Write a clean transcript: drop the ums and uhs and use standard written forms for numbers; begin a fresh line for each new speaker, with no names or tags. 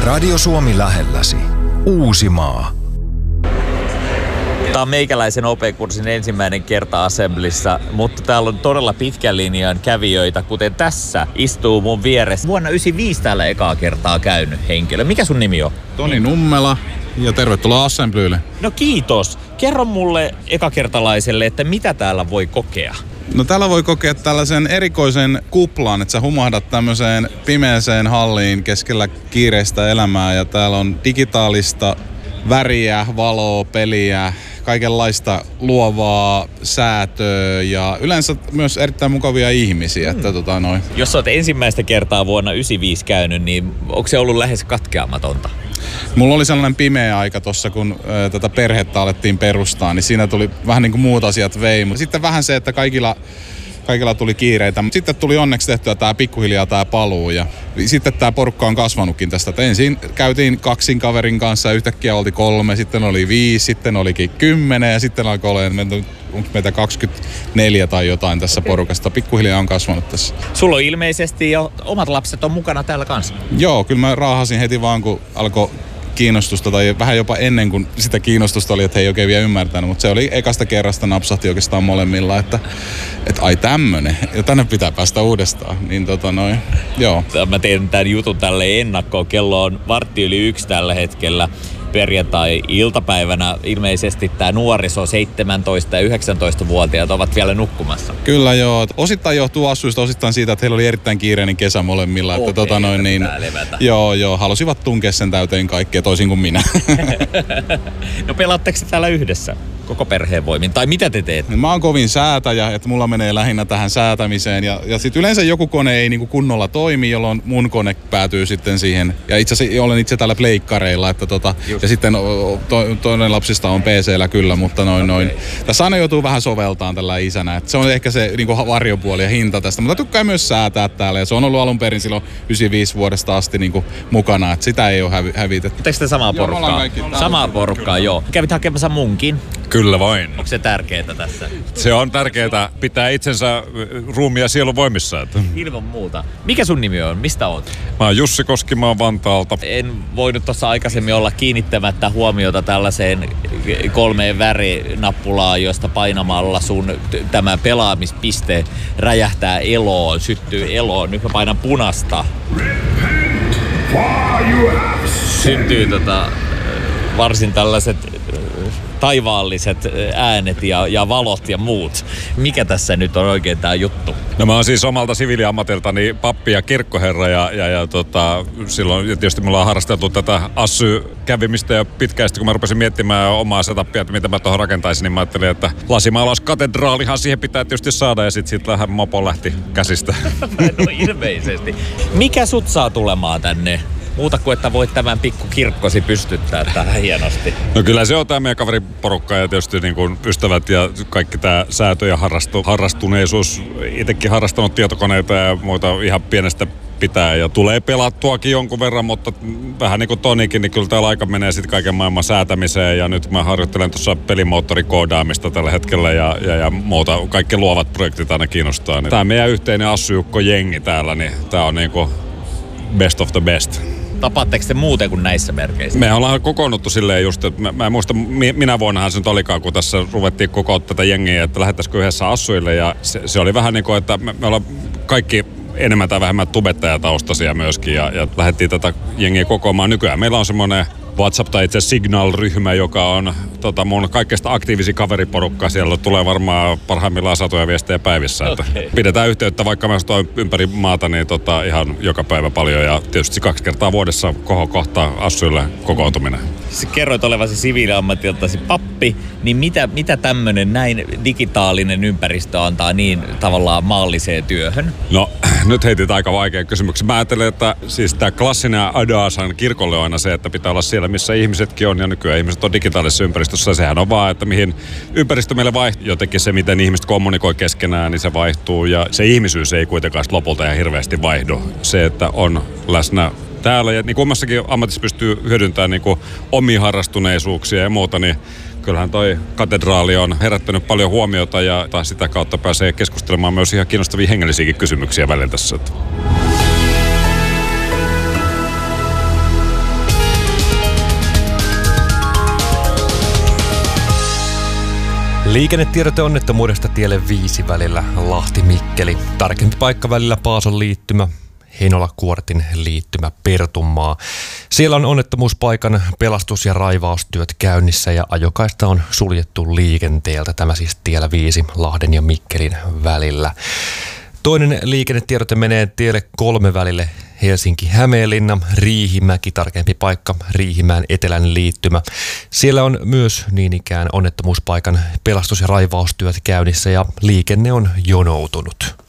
Radio Suomi lähelläsi. Uusimaa.
Tämä on meikäläisen OP-kurssin ensimmäinen kerta Assemblissa, mutta täällä on todella pitkän linjan kävijöitä, kuten tässä istuu mun vieressä. Vuonna 1995 täällä ekaa kertaa käynyt henkilö. Mikä sun nimi on?
Toni Nummela ja tervetuloa Assemblylle.
No kiitos. Kerro mulle ekakertalaiselle, että mitä täällä voi kokea?
No täällä voi kokea tällaisen erikoisen kuplan, että sä humahdat tämmöiseen pimeäseen halliin keskellä kiireistä elämää ja täällä on digitaalista väriä, valoa, peliä, kaikenlaista luovaa säätöä ja yleensä myös erittäin mukavia ihmisiä. Että
Jos olet ensimmäistä kertaa vuonna 1995 käynyt, niin onko se ollut lähes katkeamatonta?
Mulla oli sellainen pimeä aika tossa, kun tätä perhettä alettiin perustaa, niin siinä tuli vähän niin kuin muut asiat vei. Mutta sitten vähän se, että kaikilla tuli kiireitä. Sitten tuli onneksi tehtyä tää pikkuhiljaa tää paluu ja sitten tää porukka on kasvanutkin tästä. Et ensin käytiin 2 kaverin kanssa ja yhtäkkiä oltiin 3, sitten oli 5, sitten olikin 10 ja sitten alkoi olemaan onko meitä 24 tai jotain tässä porukasta. Pikkuhiljaa on kasvanut tässä.
Sulla on ilmeisesti jo omat lapset on mukana täällä kanssa.
Joo, kyllä mä raahasin heti vaan kun alkoi kiinnostusta tai vähän jopa ennen kuin sitä kiinnostusta oli, että he ei oikein vielä ymmärtänyt, mutta se oli ekasta kerrasta napsahti oikeastaan molemmilla, että ai tämmönen, ja tänne pitää päästä uudestaan, niin joo.
Mä teen tämän jutun tälleen ennakkoon, kello on 1:15 tällä hetkellä. Perjantai-iltapäivänä ilmeisesti tämä nuoriso 17- ja 19-vuotiaat ovat vielä nukkumassa.
Kyllä joo. Osittain johtuu asuista, osittain siitä, että heillä oli erittäin kiireinen kesä molemmilla. Että Joo, halusivat tunkea sen täyteen kaikkea toisin kuin minä.
No pelaatteko täällä yhdessä? Koko perheen voimin? Tai mitä te teette?
Mä oon kovin säätäjä, että mulla menee lähinnä tähän säätämiseen. Ja sit yleensä joku kone ei niinku kunnolla toimi, jolloin mun kone päätyy sitten siihen. Ja itse asiassa olen itse täällä pleikkareilla, että ja sitten toinen lapsista on PC:llä kyllä, mutta Tässä aina joutuu vähän soveltaan tällä isänä. Että se on ehkä se niinku varjopuoli ja hinta tästä. Mutta tykkää myös säätää täällä. Ja se on ollut alun perin silloin 95 vuodesta asti niinku mukana. Että sitä ei ole hävitetty.
Teekö te samaa porukkaa? Samaa porukkaa, joo. Kävit hakemassa munkin?
Kyllä vain.
Onko se tärkeää tässä?
Se on tärkeää pitää itsensä ruumia sielun voimissa.
Ilman muuta. Mikä sun nimi on? Mistä oot?
Mä oon Jussi Koski, mä oon Vantaalta.
En voinut tuossa aikaisemmin olla kiinnittämättä huomiota tällaiseen 3 värinappulaan, josta painamalla sun tämä pelaamispiste räjähtää eloon, syttyy eloon. Nyt mä painan punasta. Syntyy varsin tällaiset taivaalliset äänet ja valot ja muut. Mikä tässä nyt on oikein tää juttu?
No mä oon siis omalta siviiliammatiltani pappi ja kirkkoherra ja silloin tietysti mulla on harrasteltu tätä assy-kävimistä ja pitkään kun mä rupesin miettimään omaa setupia, että mitä mä tuohon rakentaisin, niin mä ajattelin, että lasimaalauskatedraalihan siihen pitää tietysti saada ja sit vähän mopo lähti käsistä.
No ilmeisesti. Mikä sut saa tulemaan tänne? Muuta kuin, että voit tämän pikkukirkkosi pystyttää tähän hienosti.
No kyllä se on tämä meidän kaveriporukka ja tietysti niin kuin ystävät ja kaikki tämä säätö ja harrastuneisuus. Itsekin harrastanut tietokoneita ja muuta ihan pienestä pitää ja tulee pelattuakin jonkun verran, mutta vähän niin kuin Tonikin, niin kyllä täällä aika menee sitten kaiken maailman säätämiseen ja nyt mä harjoittelen tuossa pelimoottorikoodaamista tällä hetkellä ja muuta. Kaikki luovat projektit aina kiinnostaa. Tämä meidän yhteinen Assujukko-jengi täällä, niin tämä on niin kuin best of the best.
Tapaatteko te muuten kuin näissä merkeissä?
Me ollaan kokoonnuttu silleen just, että mä en muista minä vuonnahan se nyt olikaan, kun tässä ruvettiin kokouttaa tätä jengiä, että lähettäisikö yhdessä assuille ja se oli vähän niin kuin, että me ollaan kaikki enemmän tai vähemmän tubettajataustaisia myöskin ja lähdettiin tätä jengiä kokoamaan. Nykyään meillä on semmoinen WhatsApp tai itse Signal-ryhmä, joka on mun kaikkein aktiivisi kaveriporukka. Siellä tulee varmaan parhaimmillaan satoja viestejä päivissä. Okay. Että pidetään yhteyttä, vaikka me asutaan ympäri maata, niin ihan joka päivä paljon. Ja tietysti 2 kertaa vuodessa kohtaa assuille kokoontuminen.
Sä kerroit olevasi siviiliammatiltasi pappi, niin mitä tämmönen näin digitaalinen ympäristö antaa niin tavallaan maalliseen työhön?
No, nyt heitit aika vaikean kysymyksen. Mä ajattelen, että siis tää klassinen adaasan kirkolle on aina se, että pitää olla siellä, missä ihmisetkin on, ja nykyään ihmiset on digitaalisessa ympäristössä. Sehän on vaan, että mihin ympäristö meille vaihtuu. Jotenkin se, miten ihmiset kommunikoi keskenään, niin se vaihtuu, ja se ihmisyys ei kuitenkaan lopulta ihan hirveästi vaihdu. Se, että on läsnä täällä, ja niin kummassakin ammatissa pystyy hyödyntämään niin kuin omia harrastuneisuuksia ja muuta, niin kyllähän toi katedraali on herättänyt paljon huomiota, ja sitä kautta pääsee keskustelemaan myös ihan kiinnostavia hengellisiäkin kysymyksiä välillä tässä.
Liikennetiedote onnettomuudesta tielle 5 välillä Lahti-Mikkeli. Tarkempi paikka välillä Paason liittymä, Heinola-Kuortin liittymä Pertunmaa. Siellä on onnettomuuspaikan pelastus- ja raivaustyöt käynnissä ja ajokaista on suljettu liikenteeltä. Tämä siis tiellä 5 Lahden ja Mikkelin välillä. Toinen liikennetiedote menee tielle 3 välille Helsinki-Hämeenlinna, Riihimäki, tarkempi paikka, Riihimäen etelän liittymä. Siellä on myös niin ikään onnettomuuspaikan pelastus- ja raivaustyöt käynnissä ja liikenne on jonoutunut.